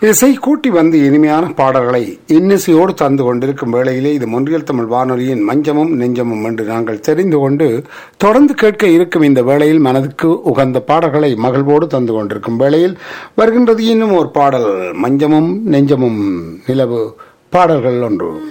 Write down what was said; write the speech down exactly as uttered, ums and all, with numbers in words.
இசை கூட்டி வந்து இனிமையான பாடல்களை இன்னிசையோடு தந்து கொண்டிருக்கும் வேளையிலே இது மொன்றியல் தமிழ் வானொலியின் மஞ்சமும் நெஞ்சமும் என்று நாங்கள் தெரிந்து கொண்டு தொடர்ந்து கேட்க இருக்கும் இந்த வேளையில் மனதுக்கு உகந்த பாடல்களை மகிழ்வோடு தந்து கொண்டிருக்கும் வேளையில் வருகின்றது இன்னும் ஒரு பாடல், மஞ்சமும் நெஞ்சமும் நிலவு பாடல்கள் ஒன்று.